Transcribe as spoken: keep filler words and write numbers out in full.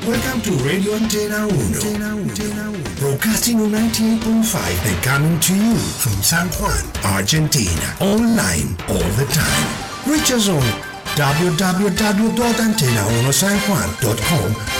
Welcome to Radio Antena Uno. Broadcasting on ninety-eight point five and coming to you from San Juan, Argentina. Online all the time. Reach us on w w w dot antena uno san juan dot com